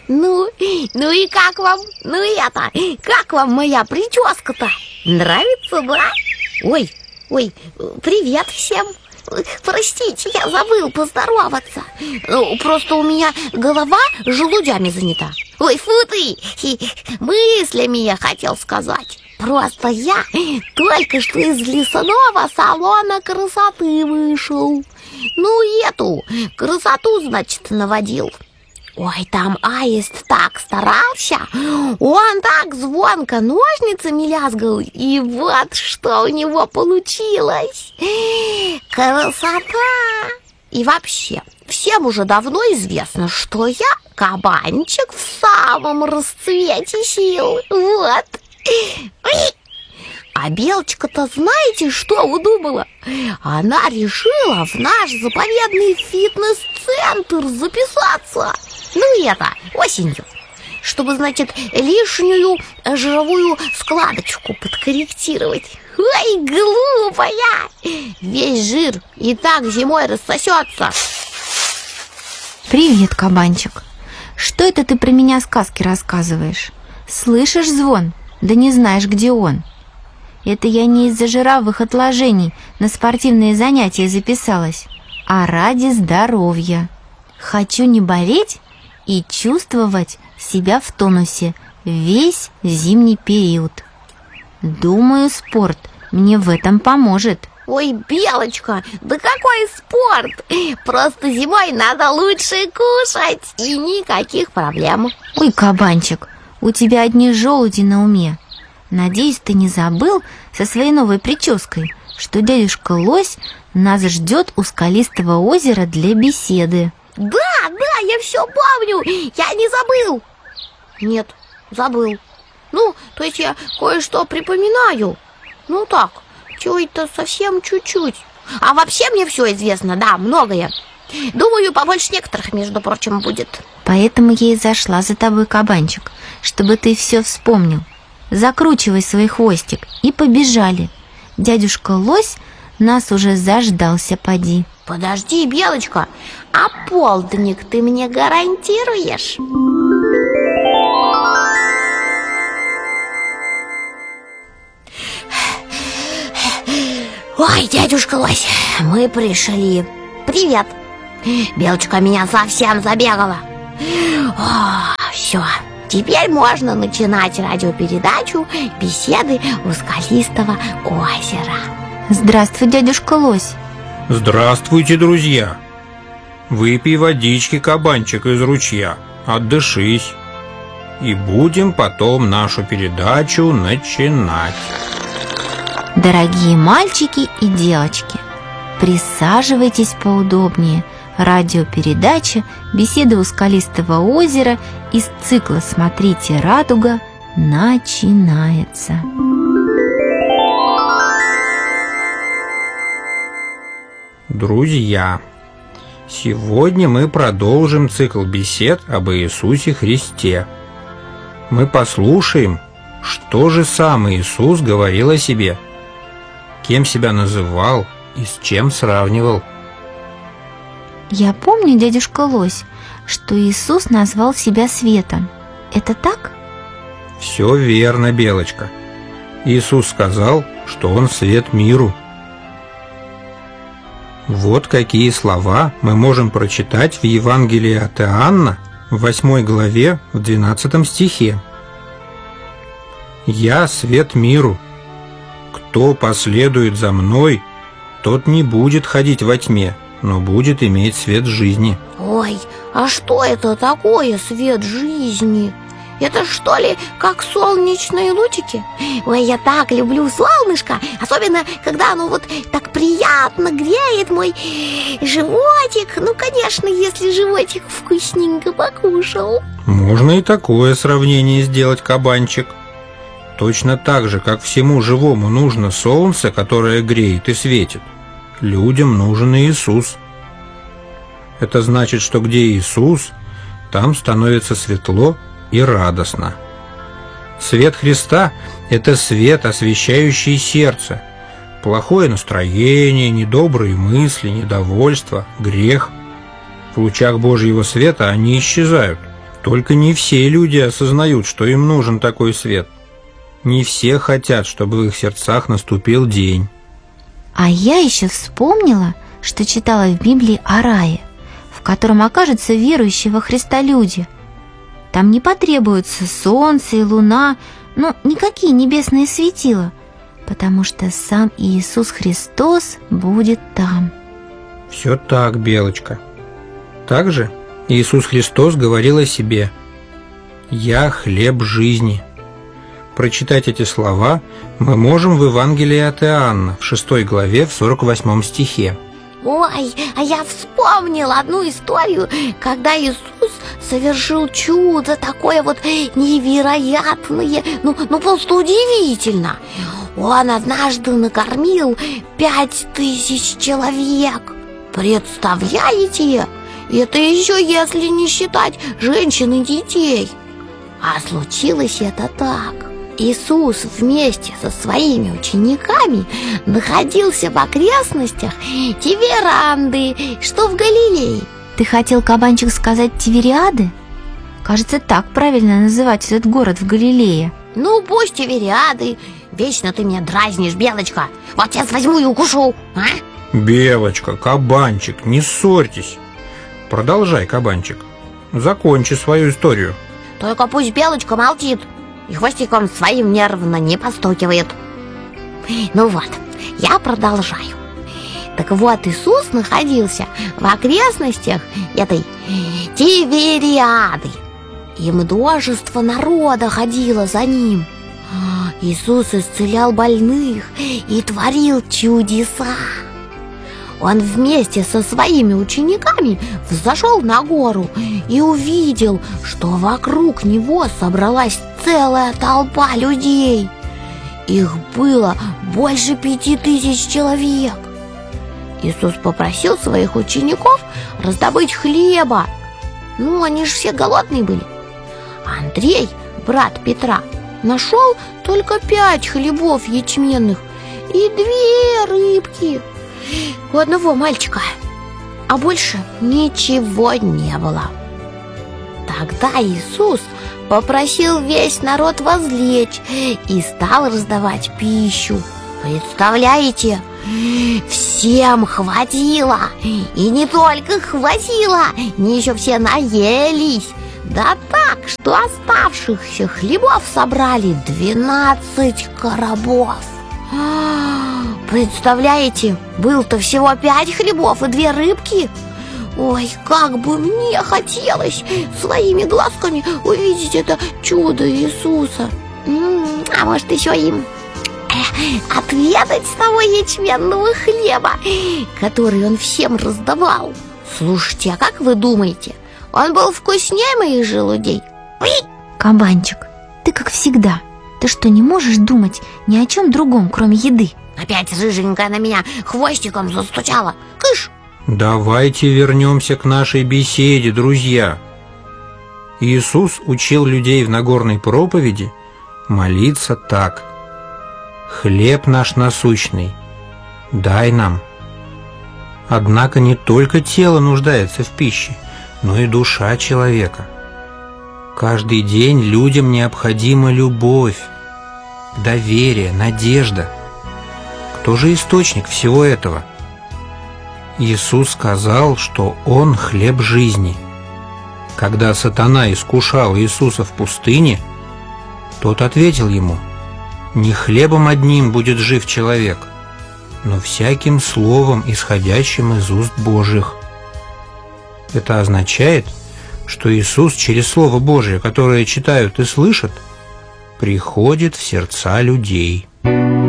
Ну и как вам? Как вам моя прическа-то? Нравится, да? Ой, привет всем. Простите, я забыл поздороваться. Просто у меня голова желудями занята. Ой, фу ты, мыслями я хотел сказать. Просто я только что из лесного салона красоты вышел. Ну, эту красоту, значит, наводил. Ой, там аист так старался. Он так звонко ножницами лязгал. И вот что у него получилось. Красота! И вообще, всем уже давно известно, что я кабанчик в самом расцвете сил. Вот. А Белочка-то знаете, что удумала? Она решила в наш заповедный фитнес-центр записаться. Ну это, осенью. Чтобы, значит, лишнюю жировую складочку подкорректировать. Ой, глупая! Весь жир и так зимой рассосется. Привет, кабанчик. Что это ты про меня сказки рассказываешь? Слышишь звон? Да не знаешь, где он. Это я не из-за жировых отложений на спортивные занятия записалась, а ради здоровья. Хочу не болеть и чувствовать себя в тонусе весь зимний период. Думаю, спорт мне в этом поможет. Ой, Белочка, да какой спорт? Просто зимой надо лучше кушать, и никаких проблем. Ой, кабанчик, у тебя одни желуди на уме. Надеюсь, ты не забыл со своей новой прической, что дядюшка Лось нас ждет у скалистого озера для беседы. Да, я все помню, я не забыл. Нет, забыл. Ну, то есть я кое-что припоминаю. Ну так, чего-то совсем чуть-чуть. А вообще мне все известно, да, многое. Думаю, побольше некоторых, между прочим, будет. Поэтому я и зашла за тобой, кабанчик, чтобы ты все вспомнил. Закручивай свой хвостик и побежали. Дядюшка Лось нас уже заждался, поди. Подожди, Белочка, а полдник ты мне гарантируешь? Ой, дядюшка Лось, мы пришли. Привет. Белочка меня совсем забегала. Все, теперь можно начинать радиопередачу «Беседы у скалистого озера». Здравствуй, дядюшка Лось. Здравствуйте, друзья. Выпей водички, кабанчик, из ручья, отдышись. И будем потом нашу передачу начинать. Дорогие мальчики и девочки, присаживайтесь поудобнее. Радиопередача «Беседы у скалистого озера» из цикла «Смотрите, радуга» начинается. Друзья, сегодня мы продолжим цикл бесед об Иисусе Христе. Мы послушаем, что же сам Иисус говорил о себе, кем себя называл и с чем сравнивал. Я помню, дядюшка Лось, что Иисус назвал себя светом. Это так? Все верно, Белочка. Иисус сказал, что Он свет миру. Вот какие слова мы можем прочитать в Евангелии от Иоанна в 8 главе в 12 стихе. «Я свет миру. Кто последует за мной, тот не будет ходить во тьме, но будет иметь свет жизни». Ой, а что это такое свет жизни? Это что ли как солнечные лучики? Ой, я так люблю солнышко, особенно когда оно вот так приятно греет мой животик. Ну, конечно, если животик вкусненько покушал. Можно и такое сравнение сделать, кабанчик. Точно так же, как всему живому нужно солнце, которое греет и светит, людям нужен Иисус. Это значит, что где Иисус, там становится светло и радостно. Свет Христа – это свет, освещающий сердце. Плохое настроение, недобрые мысли, недовольство, грех. В лучах Божьего света они исчезают. Только не все люди осознают, что им нужен такой свет. Не все хотят, чтобы в их сердцах наступил день. А я еще вспомнила, что читала в Библии о рае, в котором окажутся верующие во Христа люди. Там не потребуется солнце и луна, никакие небесные светила, потому что сам Иисус Христос будет там. Все так, Белочка. Также Иисус Христос говорил о себе: «Я хлеб жизни». Прочитать эти слова мы можем в Евангелии от Иоанна, в 6 главе, в 48 стихе. Ой, а я вспомнила одну историю, когда Иисус совершил чудо такое вот невероятное, просто удивительно. Он однажды накормил 5000 человек. Представляете? Это еще если не считать женщин и детей. А случилось это так. Иисус вместе со своими учениками находился в окрестностях Тивериады, что в Галилее. Ты хотел, кабанчик, сказать Тивериады? Кажется, так правильно называть этот город в Галилее. Ну, пусть Тивериады. Вечно ты меня дразнишь, Белочка. Вот сейчас возьму и укушу, а? Белочка, кабанчик, не ссорьтесь. Продолжай, кабанчик. Закончи свою историю. Только пусть Белочка молчит и хвостиком своим нервно не постукивает. Ну вот, я продолжаю. Так вот, Иисус находился в окрестностях этой Тивериады, и множество народа ходило за ним. Иисус исцелял больных и творил чудеса. Он вместе со своими учениками взошел на гору и увидел, что вокруг него собралась целая толпа людей. Их было больше 5000 человек. Иисус попросил своих учеников раздобыть хлеба. Они же все голодные были. Андрей, брат Петра, нашел только 5 хлебов ячменных и 2 рыбки у одного мальчика, а больше ничего не было. Тогда Иисус попросил весь народ возлечь и стал раздавать пищу. Представляете, всем хватило, и не только хватило, они еще все наелись. Да так, что оставшихся хлебов собрали 12 коробов. Представляете, было-то всего 5 хлебов и 2 рыбки. Ой, как бы мне хотелось своими глазками увидеть это чудо Иисуса. А может, еще им отведать с того ячменного хлеба, который он всем раздавал. Слушайте, а как вы думаете, он был вкуснее моих желудей? Кабанчик, ты как всегда. Ты что, не можешь думать ни о чем другом, кроме еды? Опять рыженькая на меня хвостиком застучала. Кыш! Давайте вернемся к нашей беседе, друзья. Иисус учил людей в Нагорной проповеди молиться так: «Хлеб наш насущный, дай нам». Однако не только тело нуждается в пище, но и душа человека. Каждый день людям необходима любовь, доверие, надежда. Кто же источник всего этого? Иисус сказал, что Он хлеб жизни. Когда сатана искушал Иисуса в пустыне, тот ответил ему: «Не хлебом одним будет жив человек, но всяким словом, исходящим из уст Божьих». Это означает, что Иисус через Слово Божие, которое читают и слышат, приходит в сердца людей.